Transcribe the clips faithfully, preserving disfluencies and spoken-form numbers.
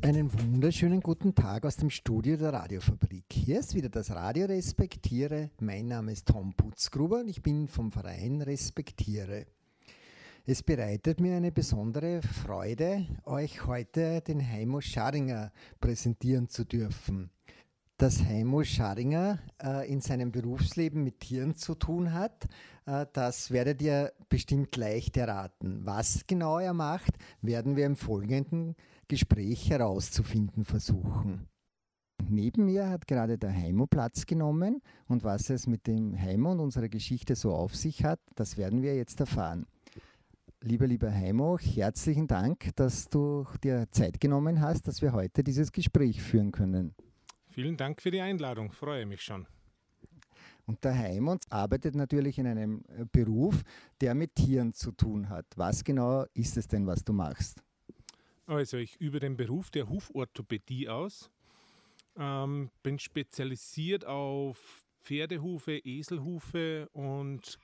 Einen wunderschönen guten Tag aus dem Studio der Radiofabrik. Hier ist wieder das Radio Respektiere. Mein Name ist Tom Putzgruber und ich bin vom Verein Respektiere. Es bereitet mir eine besondere Freude, euch heute den Heimo Scharinger präsentieren zu dürfen. Dass Heimo Scharinger äh, in seinem Berufsleben mit Tieren zu tun hat, äh, das werdet ihr bestimmt leicht erraten. Was genau er macht, werden wir im folgenden Gespräch herauszufinden versuchen. Neben mir hat gerade der Heimo Platz genommen und was es mit dem Heimo und unserer Geschichte so auf sich hat, das werden wir jetzt erfahren. Lieber, lieber Heimo, herzlichen Dank, dass du dir Zeit genommen hast, dass wir heute dieses Gespräch führen können. Vielen Dank für die Einladung, freue mich schon. Und der Heimo arbeitet natürlich in einem Beruf, der mit Tieren zu tun hat. Was genau ist es denn, was du machst? Also ich übe den Beruf der Huforthopädie aus, ähm, bin spezialisiert auf Pferdehufe, Eselhufe und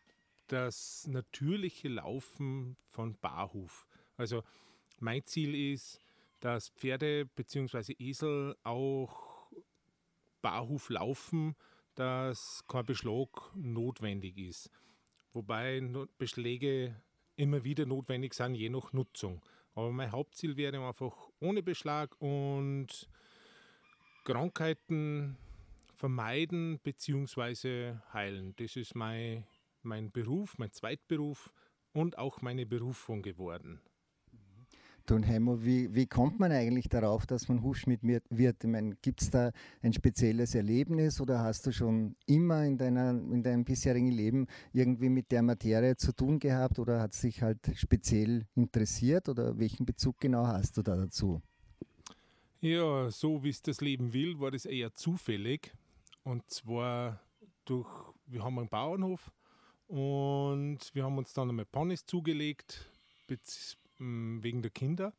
das natürliche Laufen von Barhuf. Also mein Ziel ist, dass Pferde bzw. Esel auch Barhuf laufen, dass kein Beschlag notwendig ist. Wobei Beschläge immer wieder notwendig sind, je nach Nutzung. Aber mein Hauptziel wäre einfach ohne Beschlag und Krankheiten vermeiden bzw. heilen. Das ist mein, mein Beruf, mein Zweitberuf und auch meine Berufung geworden. Du und Heimo, wie, wie kommt man eigentlich darauf, dass man Hufschmied wird? Ich meine, gibt es da ein spezielles Erlebnis oder hast du schon immer in, deiner, in deinem bisherigen Leben irgendwie mit der Materie zu tun gehabt oder hat es dich halt speziell interessiert oder welchen Bezug genau hast du da dazu? Ja, so wie es das Leben will, war das eher zufällig. Und zwar durch, wir haben einen Bauernhof und wir haben uns dann einmal Ponys zugelegt, wegen der Kinder.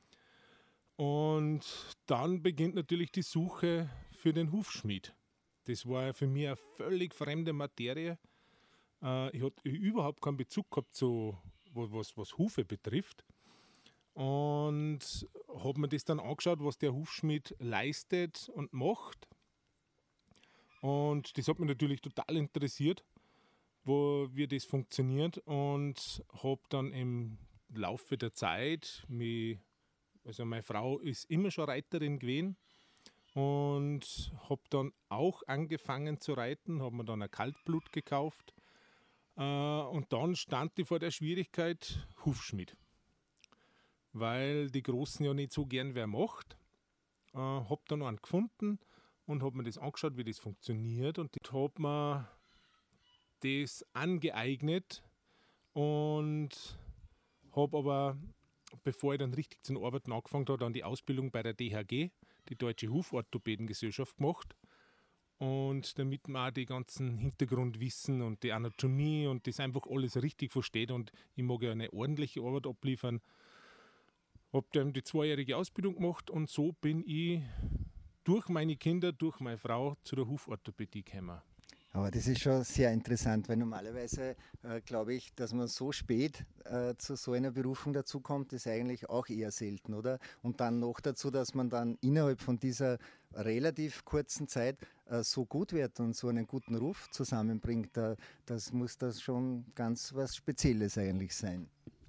Und dann beginnt natürlich die Suche für den Hufschmied. Das war für mich eine völlig fremde Materie. Äh, ich hatte überhaupt keinen Bezug gehabt zu was, was Hufe betrifft. Und habe mir das dann angeschaut, was der Hufschmied leistet und macht. Und das hat mich natürlich total interessiert, wo, wie das funktioniert. Und habe dann im Laufe der Zeit, mich, also meine Frau ist immer schon Reiterin gewesen und habe dann auch angefangen zu reiten, habe mir dann ein Kaltblut gekauft äh, und dann stand ich vor der Schwierigkeit Hufschmied, weil die Großen ja nicht so gern wer macht. Äh, habe dann einen gefunden und habe mir das angeschaut, wie das funktioniert und habe mir das angeeignet und habe aber, bevor ich dann richtig zu arbeiten angefangen habe, dann die Ausbildung bei der D H G, die Deutsche Huforthopädengesellschaft, gemacht. Und damit man auch die ganzen Hintergrundwissen und die Anatomie und das einfach alles richtig versteht und ich mag ja eine ordentliche Arbeit abliefern, habe dann die zweijährige Ausbildung gemacht und so bin ich durch meine Kinder, durch meine Frau zu der Huforthopädie gekommen. Aber das ist schon sehr interessant, weil normalerweise äh, glaube ich, dass man so spät äh, zu so einer Berufung dazu kommt, ist eigentlich auch eher selten, oder? Und dann noch dazu, dass man dann innerhalb von dieser relativ kurzen Zeit äh, so gut wird und so einen guten Ruf zusammenbringt, äh, das muss das schon ganz was Spezielles eigentlich sein.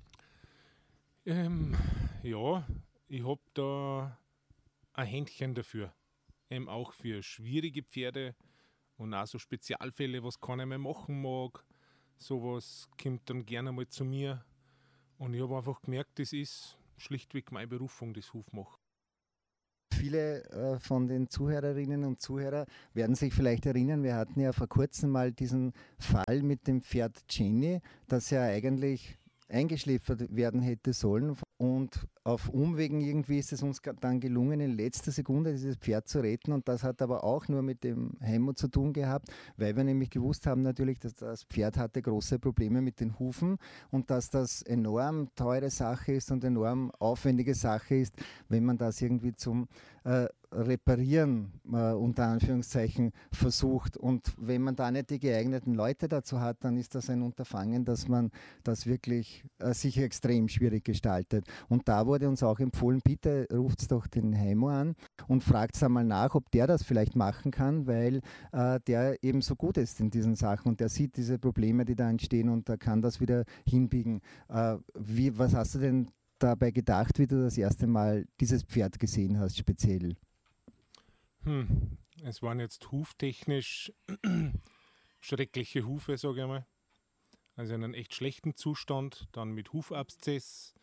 Ähm, ja, ich habe da ein Händchen dafür, eben auch für schwierige Pferde. Und auch so Spezialfälle, was keiner mehr machen mag, sowas kommt dann gerne mal zu mir. Und ich habe einfach gemerkt, das ist schlichtweg meine Berufung, das Hufmachen. Viele äh, von den Zuhörerinnen und Zuhörern werden sich vielleicht erinnern, wir hatten ja vor kurzem mal diesen Fall mit dem Pferd Jenny, das ja eigentlich eingeschläfert werden hätte sollen und auf Umwegen irgendwie ist es uns dann gelungen, in letzter Sekunde dieses Pferd zu retten und das hat aber auch nur mit dem Heimo zu tun gehabt, weil wir nämlich gewusst haben natürlich, dass das Pferd hatte große Probleme mit den Hufen und dass das enorm teure Sache ist und enorm aufwendige Sache ist, wenn man das irgendwie zum äh, reparieren, äh, unter Anführungszeichen, versucht. Und wenn man da nicht die geeigneten Leute dazu hat, dann ist das ein Unterfangen, dass man das wirklich äh, sich extrem schwierig gestaltet. Und da wurde uns auch empfohlen, bitte ruft doch den Heimo an und fragt einmal nach, ob der das vielleicht machen kann, weil äh, der eben so gut ist in diesen Sachen und der sieht diese Probleme, die da entstehen und der kann das wieder hinbiegen. Äh, wie, was hast du denn dabei gedacht, wie du das erste Mal dieses Pferd gesehen hast, speziell? Hm. Es waren jetzt huftechnisch schreckliche Hufe, sage ich mal. Also in einem echt schlechten Zustand, dann mit Hufabszess,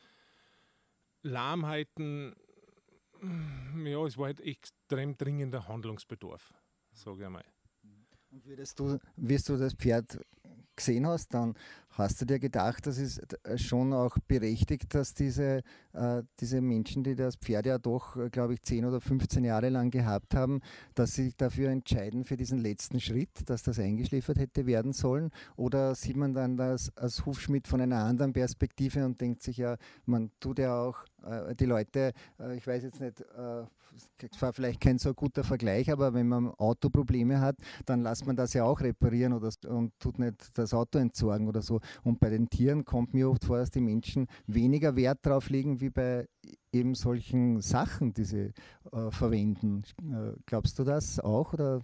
Lahmheiten. Ja, es war halt extrem dringender Handlungsbedarf, sage ich mal. Und würdest du, wirst du das Pferd gesehen hast, dann hast du dir gedacht, das ist schon auch berechtigt, dass diese, äh, diese Menschen, die das Pferd ja doch, glaube ich, zehn oder fünfzehn Jahre lang gehabt haben, dass sie sich dafür entscheiden, für diesen letzten Schritt, dass das eingeschläfert hätte werden sollen? Oder sieht man dann das als Hufschmied von einer anderen Perspektive und denkt sich ja, man tut ja auch äh, die Leute, äh, ich weiß jetzt nicht, äh, es war vielleicht kein so guter Vergleich, aber wenn man Autoprobleme hat, dann lässt man das ja auch reparieren oder, und tut nicht das Auto entsorgen oder so. Und bei den Tieren kommt mir oft vor, dass die Menschen weniger Wert drauf legen, wie bei eben solchen Sachen, die sie äh, verwenden. Äh, glaubst du das auch? Oder?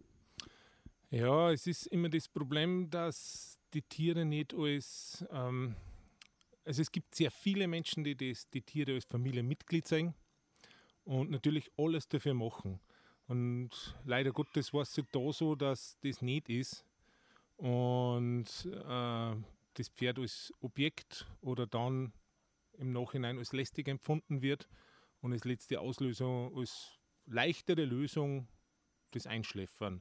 Ja, es ist immer das Problem, dass die Tiere nicht als, ähm, also es gibt sehr viele Menschen, die das, die Tiere als Familienmitglied sehen und natürlich alles dafür machen. Und leider Gottes war es da so, dass das nicht ist und äh, das Pferd als Objekt oder dann im Nachhinein als lästig empfunden wird und als letzte Auslösung, als leichtere Lösung das Einschläfern.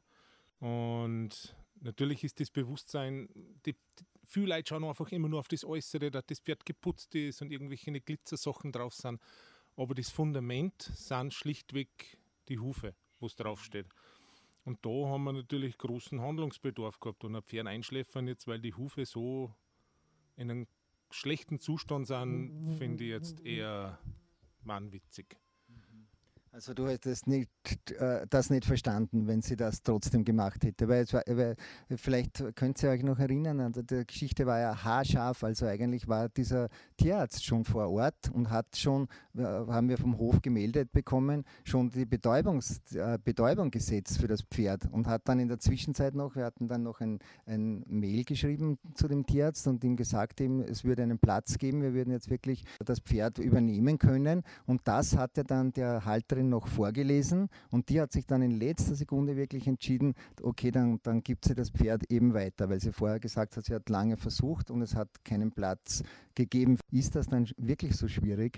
Und natürlich ist das Bewusstsein, die, die, viele Leute schauen einfach immer nur auf das Äußere, dass das Pferd geputzt ist und irgendwelche Glitzersachen drauf sind. Aber das Fundament sind schlichtweg die Hufe, wo es draufsteht. Und da haben wir natürlich großen Handlungsbedarf gehabt. Und ein Pferd einschläfern jetzt, weil die Hufe so in einem schlechten Zustand sind, finde ich jetzt eher wahnwitzig. Also du hättest nicht, äh, das nicht verstanden, wenn sie das trotzdem gemacht hätte. Weil, es war, weil vielleicht könnt ihr euch noch erinnern, an der Geschichte war ja haarscharf, also eigentlich war dieser Tierarzt schon vor Ort und hat schon, äh, haben wir vom Hof gemeldet bekommen, schon die Betäubungs, äh, Betäubung gesetzt für das Pferd und hat dann in der Zwischenzeit noch, wir hatten dann noch ein, ein Mail geschrieben zu dem Tierarzt und ihm gesagt, ihm, es würde einen Platz geben, wir würden jetzt wirklich das Pferd übernehmen können und das hatte dann der Halterin noch vorgelesen und die hat sich dann in letzter Sekunde wirklich entschieden, okay, dann, dann gibt sie das Pferd eben weiter, weil sie vorher gesagt hat, sie hat lange versucht und es hat keinen Platz gegeben. Ist das dann wirklich so schwierig?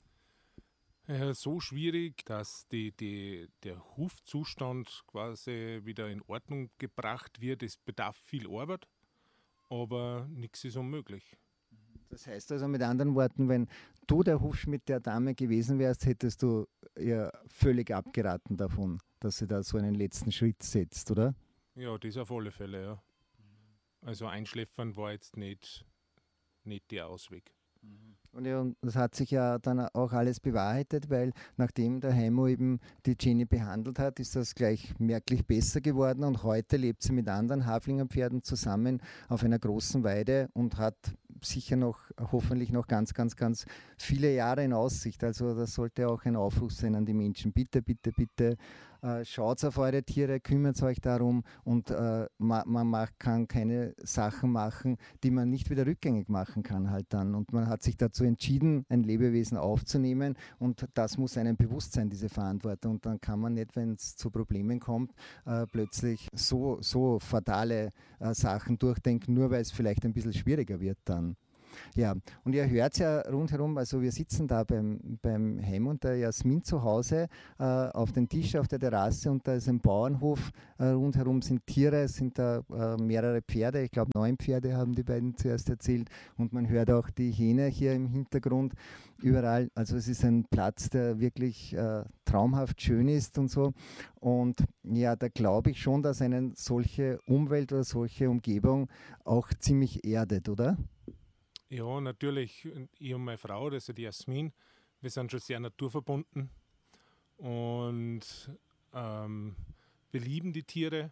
Ja, so schwierig, dass die, die, der Hufzustand quasi wieder in Ordnung gebracht wird. Es bedarf viel Arbeit, aber nichts ist unmöglich. Das heißt also mit anderen Worten, wenn du der Hufschmied der Dame gewesen wärst, hättest du ihr völlig abgeraten davon, dass sie da so einen letzten Schritt setzt, oder? Ja, das auf alle Fälle, ja. Also einschläfern war jetzt nicht, nicht der Ausweg. Und ja, das hat sich ja dann auch alles bewahrheitet, weil nachdem der Heimo eben die Jenny behandelt hat, ist das gleich merklich besser geworden und heute lebt sie mit anderen Haflingerpferden zusammen auf einer großen Weide und hat sicher noch, hoffentlich noch ganz, ganz, ganz viele Jahre in Aussicht. Also das sollte auch ein Aufruf sein an die Menschen. Bitte, bitte, bitte äh, schaut auf eure Tiere, kümmert euch darum und äh, man, man macht, kann keine Sachen machen, die man nicht wieder rückgängig machen kann halt dann. Und man hat sich dazu entschieden, ein Lebewesen aufzunehmen und das muss einem bewusst sein, diese Verantwortung. Und dann kann man nicht, wenn es zu Problemen kommt, äh, plötzlich so, so fatale äh, Sachen durchdenken, nur weil es vielleicht ein bisschen schwieriger wird dann. Ja, und ihr hört ja rundherum, also wir sitzen da beim, beim Heim und der Jasmin zu Hause äh, auf dem Tisch auf der Terrasse und da ist ein Bauernhof, äh, rundherum sind Tiere, es sind da äh, mehrere Pferde, ich glaube neun Pferde haben die beiden zuerst erzählt und man hört auch die Hähne hier im Hintergrund überall, also es ist ein Platz, der wirklich äh, traumhaft schön ist und so und ja, da glaube ich schon, dass eine solche Umwelt oder solche Umgebung auch ziemlich erdet, oder? Ja, natürlich. Ich und meine Frau, also die Jasmin, wir sind schon sehr naturverbunden. Und ähm, wir lieben die Tiere.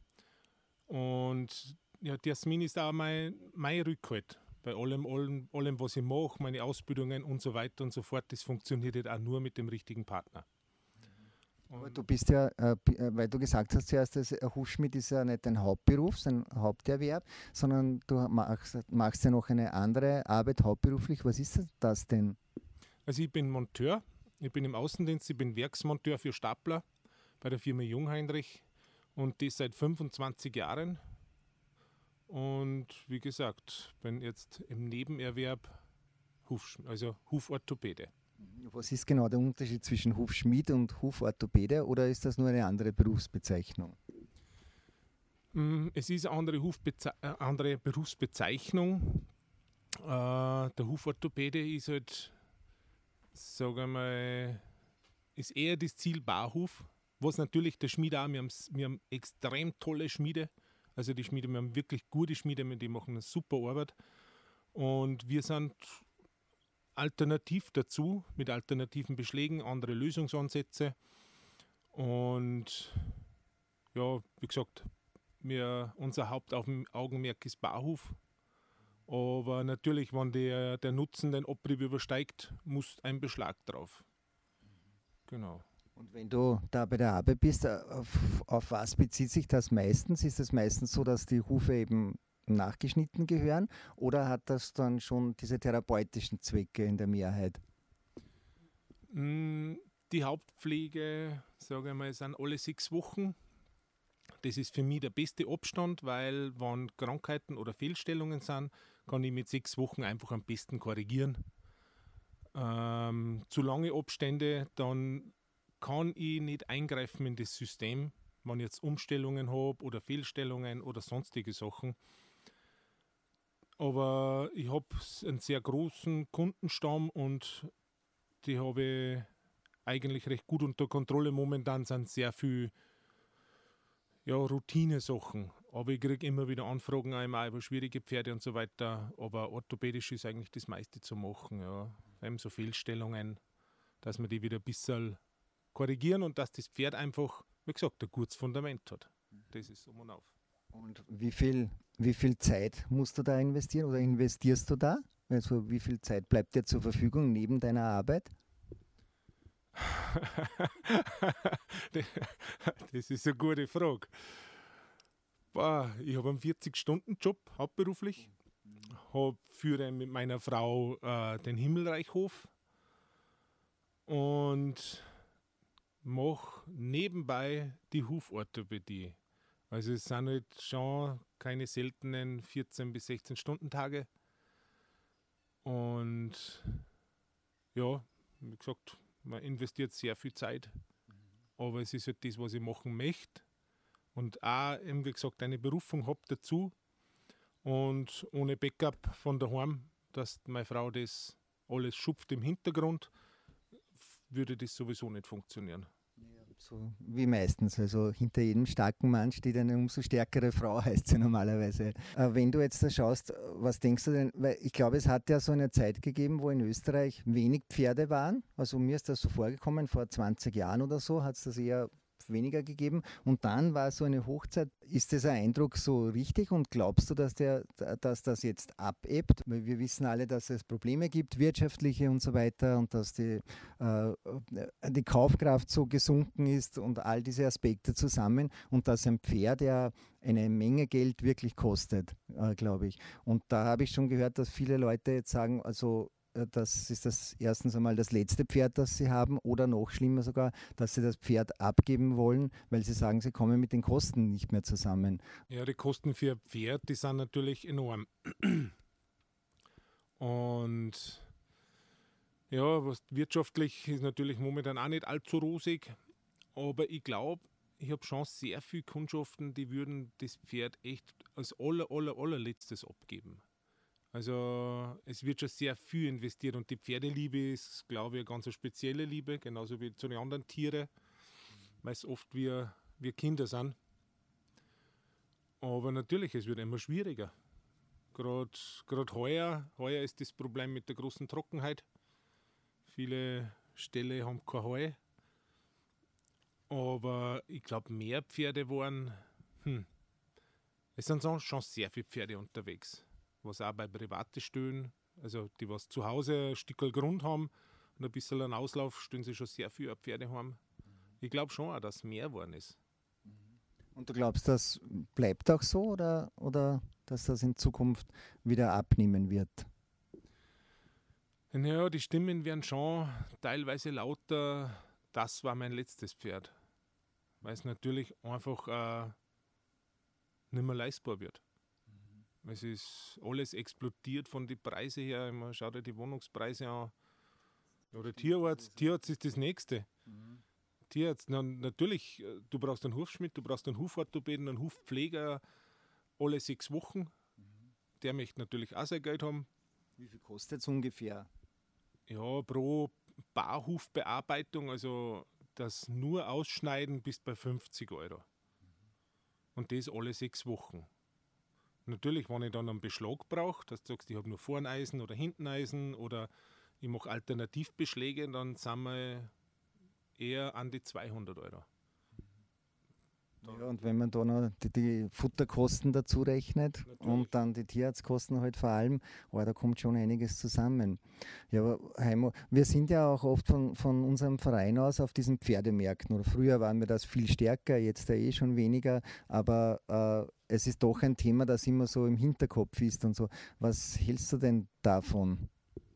Und ja, die Jasmin ist auch mein, mein Rückhalt. Bei allem, allem, allem, was ich mache, meine Ausbildungen und so weiter und so fort, das funktioniert halt auch nur mit dem richtigen Partner. Aber du bist ja, äh, weil du gesagt hast zuerst, dass ein Hufschmied ist ja nicht dein Hauptberuf, sein Haupterwerb, sondern du machst, machst ja noch eine andere Arbeit hauptberuflich. Was ist das denn? Also ich bin Monteur, ich bin im Außendienst, ich bin Werksmonteur für Stapler bei der Firma Jungheinrich und das seit fünfundzwanzig Jahren. Und wie gesagt, bin jetzt im Nebenerwerb Huf, also Huforthopäde. Was ist genau der Unterschied zwischen Hufschmied und Huforthopäde oder ist das nur eine andere Berufsbezeichnung? Es ist eine andere, Hufbeze- äh, andere Berufsbezeichnung. Äh, der Huforthopäde ist halt, sagen wir mal, ist eher das Ziel Barhof, was natürlich der Schmied auch, wir haben, wir haben extrem tolle Schmiede, also die Schmiede, wir haben wirklich gute Schmiede, die machen eine super Arbeit und wir sind alternativ dazu, mit alternativen Beschlägen, andere Lösungsansätze und ja, wie gesagt, wir, unser Hauptaugenmerk ist Barhof, aber natürlich, wenn der, der Nutzen den Abrieb übersteigt, muss ein Beschlag drauf. Genau. Und wenn du da bei der Arbeit bist, auf, auf was bezieht sich das meistens? Ist es meistens so, dass die Hufe eben nachgeschnitten gehören oder hat das dann schon diese therapeutischen Zwecke in der Mehrheit? Die Hauptpflege, sage ich mal, sind alle sechs Wochen. Das ist für mich der beste Abstand, weil wenn Krankheiten oder Fehlstellungen sind, kann ich mit sechs Wochen einfach am besten korrigieren. Ähm, zu lange Abstände, dann kann ich nicht eingreifen in das System, wenn ich jetzt Umstellungen habe oder Fehlstellungen oder sonstige Sachen. Aber ich habe einen sehr großen Kundenstamm und die habe ich eigentlich recht gut unter Kontrolle. Momentan sind sehr viele ja, Routine-Sachen. Aber ich kriege immer wieder Anfragen einmal über schwierige Pferde und so weiter. Aber orthopädisch ist eigentlich das meiste zu machen. Ja. Vor allem so Fehlstellungen, dass wir die wieder ein bisschen korrigieren und dass das Pferd einfach, wie gesagt, ein gutes Fundament hat. Das ist um und auf. Und wie viel, wie viel Zeit musst du da investieren oder investierst du da? Also wie viel Zeit bleibt dir zur Verfügung neben deiner Arbeit? Das ist eine gute Frage. Ich habe einen vierzig-Stunden-Job hauptberuflich, habe führe mit meiner Frau äh, den Himmelreichhof und mache nebenbei die Huforthopädie. Also es sind halt schon keine seltenen vierzehn bis sechzehn Stunden Tage. Und ja, wie gesagt, man investiert sehr viel Zeit. Aber es ist halt das, was ich machen möchte. Und auch, wie gesagt, eine Berufung habe dazu. Und ohne Backup von daheim, dass meine Frau das alles schupft im Hintergrund, würde das sowieso nicht funktionieren. So wie meistens, also hinter jedem starken Mann steht eine umso stärkere Frau, heißt sie normalerweise. Äh, wenn du jetzt da schaust, was denkst du denn, weil ich glaube, es hat ja so eine Zeit gegeben, wo in Österreich wenig Pferde waren, also mir ist das so vorgekommen, vor zwanzig Jahren oder so hat es das eher weniger gegeben und dann war so eine Hochzeit. Ist dieser Eindruck so richtig und glaubst du, dass, der, dass das jetzt abebbt? Weil wir wissen alle, dass es Probleme gibt, wirtschaftliche und so weiter und dass die, äh, die Kaufkraft so gesunken ist und all diese Aspekte zusammen und dass ein Pferd ja eine Menge Geld wirklich kostet, äh, glaube ich. Und da habe ich schon gehört, dass viele Leute jetzt sagen, also das ist das erstens einmal das letzte Pferd, das sie haben oder noch schlimmer sogar, dass sie das Pferd abgeben wollen, weil sie sagen, sie kommen mit den Kosten nicht mehr zusammen. Ja, die Kosten für ein Pferd, die sind natürlich enorm. Und ja, was wirtschaftlich ist natürlich momentan auch nicht allzu rosig, aber ich glaube, ich habe schon sehr viele Kundschaften, die würden das Pferd echt als aller, aller, allerletztes abgeben. Also es wird schon sehr viel investiert und die Pferdeliebe ist, glaube ich, eine ganz spezielle Liebe, genauso wie zu den anderen Tieren, weil es oft wir, wir Kinder sind. Aber natürlich, es wird immer schwieriger. Gerade heuer, heuer ist das Problem mit der großen Trockenheit. Viele Ställe haben kein Heu Aber ich glaube, mehr Pferde waren, hm, es sind so- schon sehr viele Pferde unterwegs, was auch bei privaten Stellen, also die was zu Hause ein Stückel Grund haben und ein bisschen einen Auslauf, stellen sie schon sehr viele Pferde heim. Ich glaube schon auch, dass mehr geworden ist. Und du glaubst, das bleibt auch so oder, oder dass das in Zukunft wieder abnehmen wird? Naja, die Stimmen werden schon teilweise lauter, das war mein letztes Pferd. Weil es natürlich einfach äh, nicht mehr leistbar wird. Mhm. Es ist alles explodiert von den Preisen her. Man schaut ja die Wohnungspreise an. Oder Tierarzt, Tierarzt ist das Nächste. Mhm. Tierarzt, na, natürlich, du brauchst einen Hufschmied, du brauchst einen Huforthopäden, einen Hufpfleger alle sechs Wochen. Mhm. Der möchte natürlich auch sein Geld haben. Wie viel kostet es ungefähr? Ja, pro Barhufbearbeitung, also das nur Ausschneiden, bist bei fünfzig Euro. Mhm. Und das alle sechs Wochen. Natürlich, wenn ich dann einen Beschlag brauche, dass du sagst, ich habe nur Vorneisen oder Hinteneisen oder ich mache Alternativbeschläge, dann sind wir eher an die zweihundert Euro. Ja, und wenn man da noch die, die Futterkosten dazu rechnet Natürlich. Und dann die Tierarztkosten halt vor allem, oh, da kommt schon einiges zusammen. Ja, aber Heimo, wir sind ja auch oft von, von unserem Verein aus auf diesen Pferdemärkten. Oder früher waren wir das viel stärker, jetzt ja eh schon weniger, aber äh, es ist doch ein Thema, das immer so im Hinterkopf ist und so. Was hältst du denn davon?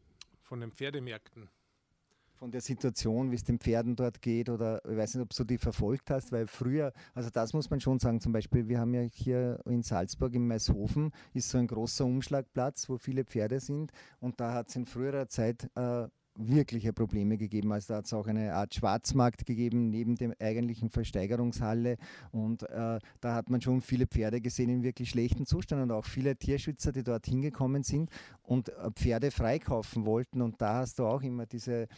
Von den Pferdemärkten? Von der Situation, wie es den Pferden dort geht, oder ich weiß nicht, ob du die verfolgt hast, weil früher, also das muss man schon sagen, zum Beispiel, wir haben ja hier in Salzburg in Maishofen ist so ein großer Umschlagplatz, wo viele Pferde sind, und da hat es in früherer Zeit äh, wirkliche Probleme gegeben. Also da hat es auch eine Art Schwarzmarkt gegeben neben der eigentlichen Versteigerungshalle, und äh, da hat man schon viele Pferde gesehen in wirklich schlechten Zustand und auch viele Tierschützer, die dort hingekommen sind und äh, Pferde freikaufen wollten, und da hast du auch immer diese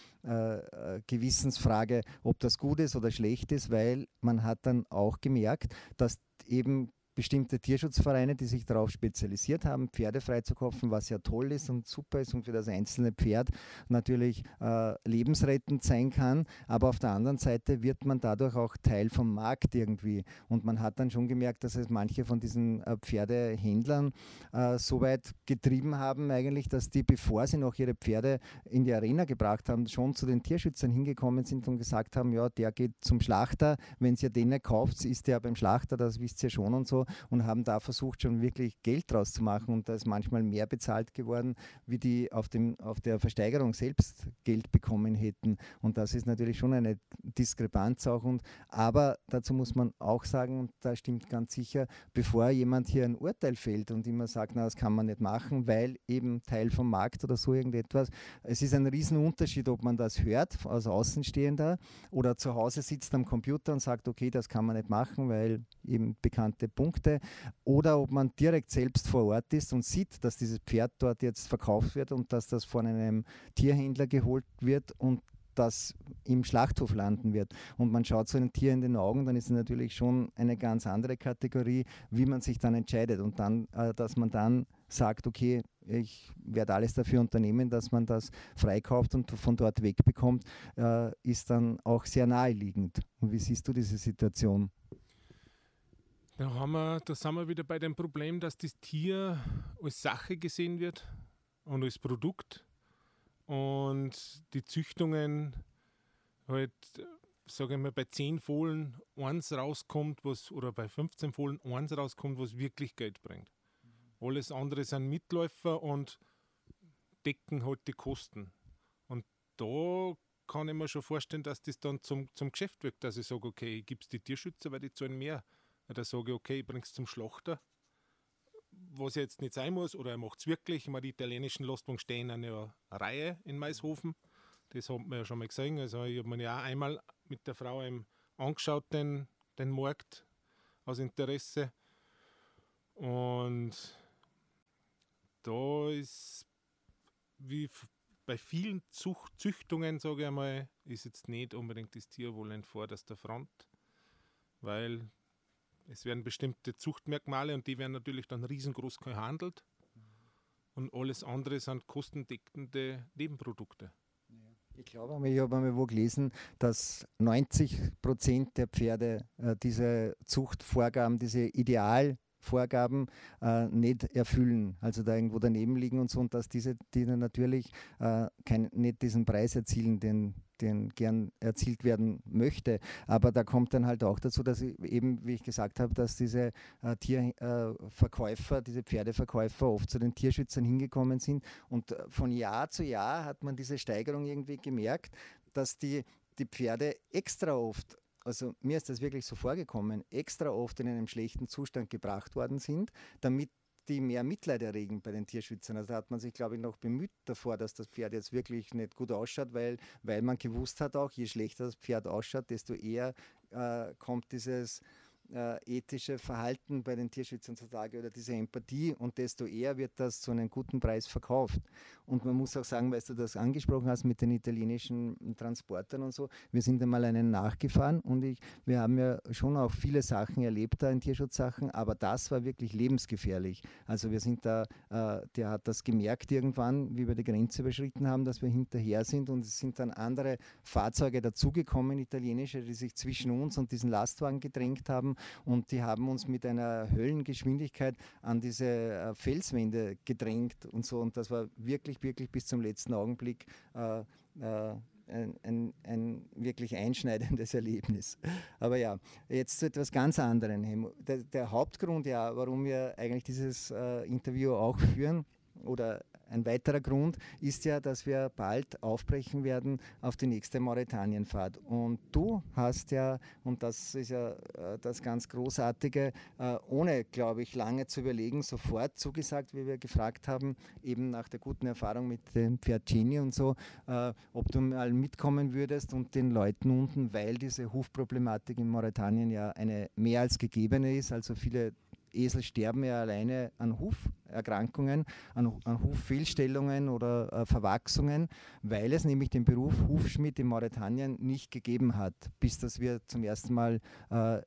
äh, Gewissensfrage, ob das gut ist oder schlecht ist, weil man hat dann auch gemerkt, dass eben bestimmte Tierschutzvereine, die sich darauf spezialisiert haben, Pferde freizukaufen, was ja toll ist und super ist und für das einzelne Pferd natürlich äh, lebensrettend sein kann. Aber auf der anderen Seite wird man dadurch auch Teil vom Markt irgendwie. Und man hat dann schon gemerkt, dass es manche von diesen äh, Pferdehändlern äh, so weit getrieben haben, eigentlich, dass die, bevor sie noch ihre Pferde in die Arena gebracht haben, schon zu den Tierschützern hingekommen sind und gesagt haben, ja, der geht zum Schlachter, wenn ihr den nicht kauft, ist der beim Schlachter, das wisst ihr schon und so. Und haben da versucht, schon wirklich Geld draus zu machen, und da ist manchmal mehr bezahlt geworden, wie die auf, dem, auf der Versteigerung selbst Geld bekommen hätten. Und das ist natürlich schon eine Diskrepanz auch. Und, aber dazu muss man auch sagen, und da stimmt ganz sicher, bevor jemand hier ein Urteil fällt und immer sagt, na, das kann man nicht machen, weil eben Teil vom Markt oder so irgendetwas, es ist ein Riesenunterschied, ob man das hört als Außenstehender oder zu Hause sitzt am Computer und sagt, okay, das kann man nicht machen, weil eben bekannte Punkte, oder ob man direkt selbst vor Ort ist und sieht, dass dieses Pferd dort jetzt verkauft wird und dass das von einem Tierhändler geholt wird und das im Schlachthof landen wird. Und man schaut so ein Tier in den Augen, dann ist es natürlich schon eine ganz andere Kategorie, wie man sich dann entscheidet. Und dann, äh, dass man dann sagt, okay, ich werde alles dafür unternehmen, dass man das freikauft und von dort wegbekommt, äh, ist dann auch sehr naheliegend. Und wie siehst du diese Situation? Da, haben wir, da sind wir wieder bei dem Problem, dass das Tier als Sache gesehen wird und als Produkt, und die Züchtungen halt, sage ich mal, bei zehn Fohlen eins rauskommt, was, oder bei fünfzehn Fohlen eins rauskommt, was wirklich Geld bringt. Mhm. Alles andere sind Mitläufer und decken halt die Kosten. Und da kann ich mir schon vorstellen, dass das dann zum, zum Geschäft wird, dass ich sage, okay, ich gebe es die Tierschützer, weil die zahlen mehr. Da sage ich, okay, ich bringe es zum Schlachter, was jetzt nicht sein muss, oder er macht es wirklich. Ich meine, die italienischen Lastwagen stehen in einer Reihe in Maishofen. Das hat man ja schon mal gesehen. Also ich habe mir ja auch einmal mit der Frau eben angeschaut, den, den Markt aus Interesse. Und da ist, wie bei vielen Zucht, Züchtungen, sage ich einmal, ist jetzt nicht unbedingt das Tierwohl in vorderster Front, weil es werden bestimmte Zuchtmerkmale und die werden natürlich dann riesengroß gehandelt, und alles andere sind kostendeckende Nebenprodukte. Ich glaube, ich habe einmal wo gelesen, dass neunzig Prozent der Pferde äh, diese Zuchtvorgaben, diese Idealvorgaben äh, nicht erfüllen, also da irgendwo daneben liegen und so, und dass diese, die dann natürlich äh, kein, nicht diesen Preis erzielen, den, den gern erzielt werden möchte. Aber da kommt dann halt auch dazu, dass ich eben, wie ich gesagt habe, dass diese äh, Tierverkäufer, äh, diese Pferdeverkäufer oft zu den Tierschützern hingekommen sind, und äh, von Jahr zu Jahr hat man diese Steigerung irgendwie gemerkt, dass die, die Pferde extra oft, also mir ist das wirklich so vorgekommen, extra oft in einem schlechten Zustand gebracht worden sind, damit die mehr Mitleid erregen bei den Tierschützern. Also da hat man sich, glaube ich, noch bemüht davor, dass das Pferd jetzt wirklich nicht gut ausschaut, weil, weil man gewusst hat auch, je schlechter das Pferd ausschaut, desto eher äh, kommt dieses äh, ethische Verhalten bei den Tierschützern zutage oder diese Empathie, und desto eher wird das zu einem guten Preis verkauft. Und man muss auch sagen, weil du das angesprochen hast mit den italienischen Transportern und so, wir sind einmal einen nachgefahren, und ich, wir haben ja schon auch viele Sachen erlebt da in Tierschutzsachen, aber das war wirklich lebensgefährlich. Also wir sind da, äh, der hat das gemerkt irgendwann, wie wir die Grenze überschritten haben, dass wir hinterher sind, und es sind dann andere Fahrzeuge dazugekommen, italienische, die sich zwischen uns und diesen Lastwagen gedrängt haben, und die haben uns mit einer Höllengeschwindigkeit an diese äh, Felswände gedrängt und so, und das war wirklich, wirklich bis zum letzten Augenblick äh, äh, ein, ein, ein wirklich einschneidendes Erlebnis. Aber ja, jetzt zu etwas ganz anderem. Der, der Hauptgrund, ja, warum wir eigentlich dieses äh, Interview auch führen, oder ein weiterer Grund ist ja, dass wir bald aufbrechen werden auf die nächste Mauretanienfahrt. Und du hast ja, und das ist ja äh, das ganz Großartige, äh, ohne, glaube ich, lange zu überlegen, sofort zugesagt, wie wir gefragt haben, eben nach der guten Erfahrung mit dem Pferd Genie und so, äh, ob du mal mitkommen würdest und den Leuten unten, weil diese Hufproblematik in Mauretanien ja eine mehr als gegebene ist, also viele Esel sterben ja alleine an Huferkrankungen, an, an Huffehlstellungen oder äh, Verwachsungen, weil es nämlich den Beruf Hufschmied in Mauretanien nicht gegeben hat, bis dass wir zum ersten Mal äh,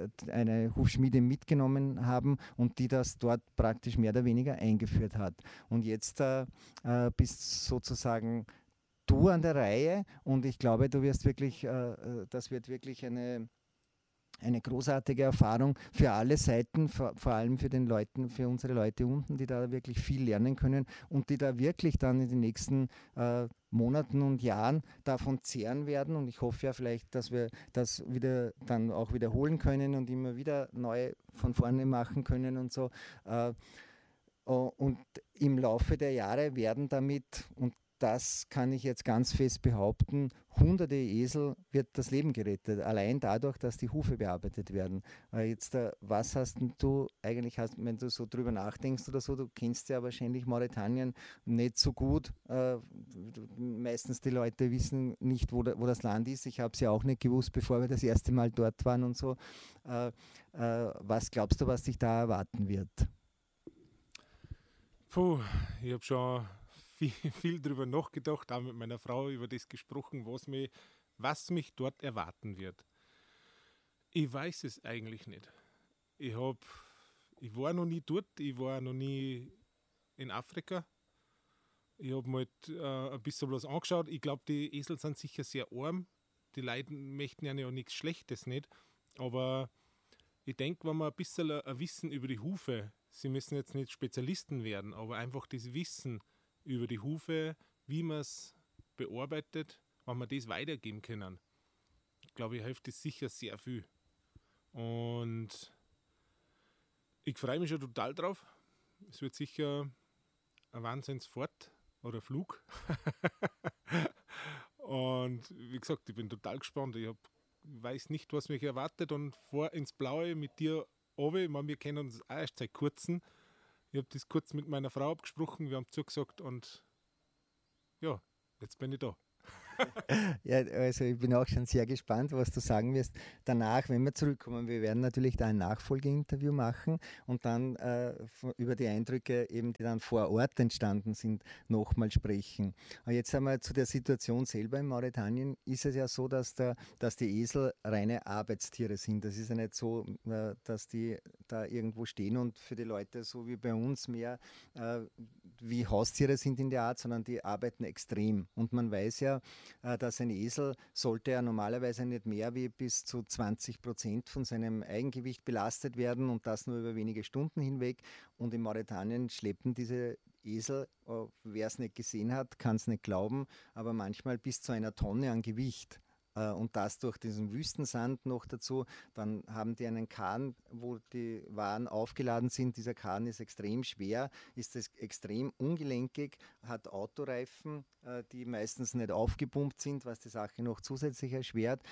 eine Hufschmiede mitgenommen haben und die das dort praktisch mehr oder weniger eingeführt hat. Und jetzt äh, äh, bist sozusagen du an der Reihe, und ich glaube, du wirst wirklich, äh, das wird wirklich eine Eine großartige Erfahrung für alle Seiten, vor, vor allem für den Leuten, für unsere Leute unten, die da wirklich viel lernen können und die da wirklich dann in den nächsten äh, Monaten und Jahren davon zehren werden. Und ich hoffe ja vielleicht, dass wir das wieder dann auch wiederholen können und immer wieder neu von vorne machen können und so. Äh, und im Laufe der Jahre werden damit, und das kann ich jetzt ganz fest behaupten, hunderte Esel wird das Leben gerettet, allein dadurch, dass die Hufe bearbeitet werden. Äh, jetzt, äh, was hast du eigentlich, hast, wenn du so drüber nachdenkst oder so, du kennst ja wahrscheinlich Mauretanien nicht so gut. Äh, meistens die Leute wissen nicht, wo, da, wo das Land ist. Ich habe es ja auch nicht gewusst, bevor wir das erste Mal dort waren und so. Äh, äh, was glaubst du, was dich da erwarten wird? Puh, ich habe schon viel, viel drüber nachgedacht, auch mit meiner Frau über das gesprochen, was mich, was mich dort erwarten wird. Ich weiß es eigentlich nicht. Ich, hab, ich war noch nie dort, ich war noch nie in Afrika. Ich habe mal äh, ein bisschen was angeschaut. Ich glaube, die Esel sind sicher sehr arm. Die Leute möchten ja nichts Schlechtes nicht. Aber ich denke, wenn man ein bisschen ein Wissen über die Hufe, sie müssen jetzt nicht Spezialisten werden, aber einfach das Wissen über die Hufe, wie man es bearbeitet, wenn wir das weitergeben können, glaube ich, hilft das sicher sehr viel. Und ich freue mich schon total drauf. Es wird sicher ein Wahnsinnsfahrt oder Flug. Und wie gesagt, ich bin total gespannt. Ich hab, weiß nicht, was mich erwartet, und fahr ins Blaue mit dir runter. Ich meine, wir kennen uns auch erst seit kurzem. Ich habe das kurz mit meiner Frau abgesprochen, wir haben zugesagt, und ja, jetzt bin ich da. Ja, also ich bin auch schon sehr gespannt, was du sagen wirst danach, wenn wir zurückkommen. Wir werden natürlich da ein Nachfolgeinterview machen und dann äh, über die Eindrücke, eben, die dann vor Ort entstanden sind, nochmal sprechen. Aber jetzt einmal zu der Situation selber in Mauretanien. Ist es ja so, dass, der, dass die Esel reine Arbeitstiere sind. Das ist ja nicht so, äh, dass die da irgendwo stehen und für die Leute so wie bei uns mehr, äh, wie Haustiere sind in der Art, sondern die arbeiten extrem. Und man weiß ja, äh, dass ein Esel sollte ja normalerweise nicht mehr wie bis zu zwanzig Prozent von seinem Eigengewicht belastet werden und das nur über wenige Stunden hinweg. Und in Mauretanien schleppen diese Esel, äh, wer es nicht gesehen hat, kann es nicht glauben, aber manchmal bis zu einer Tonne an Gewicht. Und das durch diesen Wüstensand noch dazu. Dann haben die einen Kahn, wo die Waren aufgeladen sind. Dieser Kahn ist extrem schwer, ist es extrem ungelenkig, hat Autoreifen, die meistens nicht aufgepumpt sind, was die Sache noch zusätzlich erschwert.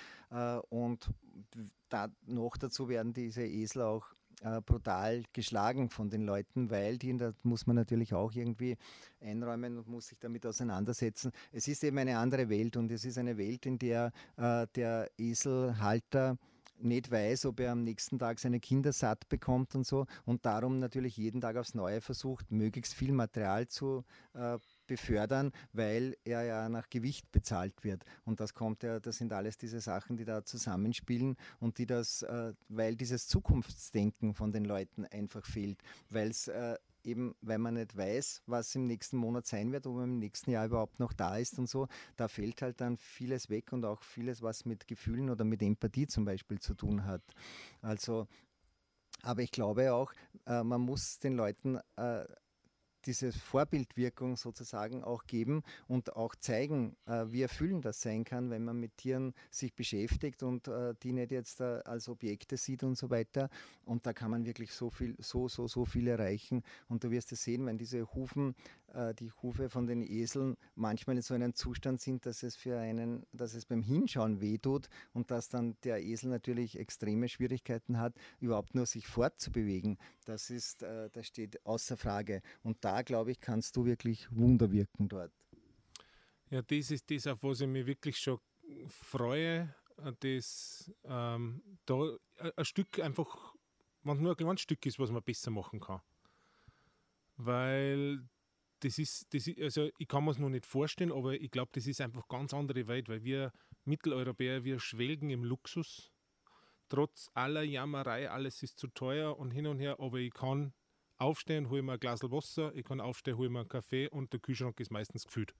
Und da noch dazu werden diese Esel auch brutal geschlagen von den Leuten, weil die, da muss man natürlich auch irgendwie einräumen und muss sich damit auseinandersetzen. Es ist eben eine andere Welt und es ist eine Welt, in der äh, der Eselhalter nicht weiß, ob er am nächsten Tag seine Kinder satt bekommt und so und darum natürlich jeden Tag aufs Neue versucht, möglichst viel Material zu äh, befördern, weil er ja nach Gewicht bezahlt wird. Und das kommt ja, das sind alles diese Sachen, die da zusammenspielen und die das, äh, weil dieses Zukunftsdenken von den Leuten einfach fehlt, weil es äh, eben, weil man nicht weiß, was im nächsten Monat sein wird, ob man im nächsten Jahr überhaupt noch da ist und so, da fällt halt dann vieles weg und auch vieles, was mit Gefühlen oder mit Empathie zum Beispiel zu tun hat. Also, aber ich glaube auch, äh, man muss den Leuten äh, diese Vorbildwirkung sozusagen auch geben und auch zeigen, äh, wie erfüllend das sein kann, wenn man mit Tieren sich beschäftigt und äh, die nicht jetzt äh, als Objekte sieht und so weiter. Und da kann man wirklich so viel, so, so, so viel erreichen. Und du wirst es sehen, wenn diese Hufen, äh, die Hufe von den Eseln manchmal in so einem Zustand sind, dass es für einen, dass es beim Hinschauen wehtut und dass dann der Esel natürlich extreme Schwierigkeiten hat, überhaupt nur sich fortzubewegen. Das ist, äh, das steht außer Frage. Und da Da, glaube ich, kannst du wirklich Wunder wirken dort. Ja, das ist das, auf was ich mich wirklich schon freue, dass ähm, da ein Stück einfach, wenn es nur ein kleines Stück ist, was man besser machen kann. Weil das ist, das ist also ich kann mir es noch nicht vorstellen, aber ich glaube, das ist einfach ganz andere Welt, weil wir Mitteleuropäer, wir schwelgen im Luxus. Trotz aller Jammerei, alles ist zu teuer und hin und her, aber ich kann aufstehen, hole mir ein Glas Wasser, ich kann aufstehen, hole mir einen Kaffee und der Kühlschrank ist meistens gefüllt.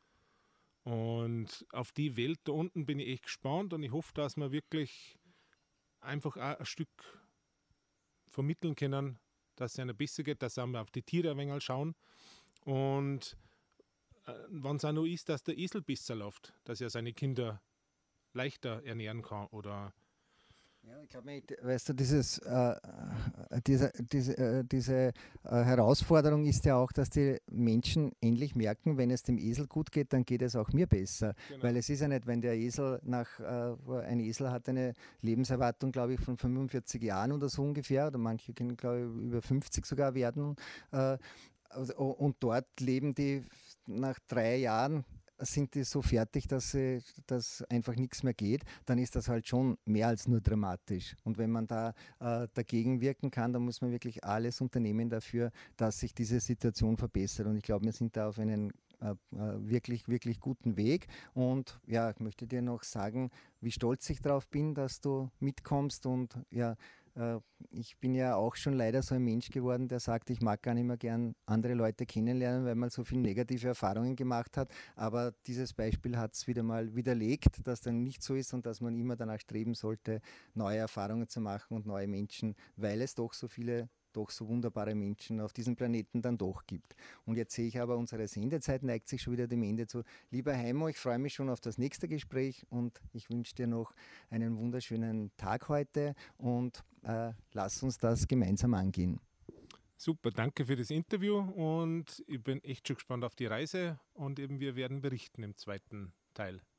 Und auf die Welt da unten bin ich echt gespannt und ich hoffe, dass wir wirklich einfach auch ein Stück vermitteln können, dass es einer besser geht, dass wir auf die Tiere ein wenig schauen und äh, wenn es auch noch ist, dass der Esel besser läuft, dass er seine Kinder leichter ernähren kann oder Ja, ich glaube, weißt du, dieses, äh, diese, diese, äh, diese äh, Herausforderung ist ja auch, dass die Menschen endlich merken, wenn es dem Esel gut geht, dann geht es auch mir besser. Genau. Weil es ist ja nicht, wenn der Esel nach, äh, ein Esel hat eine Lebenserwartung, glaube ich, von fünfundvierzig Jahren oder so ungefähr, oder manche können, glaube ich, über fünfzig sogar werden. Äh, und dort leben die nach drei Jahren sind die so fertig, dass, sie, dass einfach nichts mehr geht, dann ist das halt schon mehr als nur dramatisch. Und wenn man da äh, dagegen wirken kann, dann muss man wirklich alles unternehmen dafür, dass sich diese Situation verbessert. Und ich glaube, wir sind da auf einem äh, wirklich, wirklich guten Weg. Und ja, ich möchte dir noch sagen, wie stolz ich darauf bin, dass du mitkommst und ja, ich bin ja auch schon leider so ein Mensch geworden, der sagt, ich mag gar nicht mehr gern andere Leute kennenlernen, weil man so viele negative Erfahrungen gemacht hat. Aber dieses Beispiel hat es wieder mal widerlegt, dass dann nicht so ist und dass man immer danach streben sollte, neue Erfahrungen zu machen und neue Menschen, weil es doch so viele doch so wunderbare Menschen auf diesem Planeten dann doch gibt. Und jetzt sehe ich aber, unsere Sendezeit neigt sich schon wieder dem Ende zu. Lieber Heimo, ich freue mich schon auf das nächste Gespräch und ich wünsche dir noch einen wunderschönen Tag heute und äh, lass uns das gemeinsam angehen. Super, danke für das Interview und ich bin echt schon gespannt auf die Reise und eben wir werden berichten im zweiten Teil.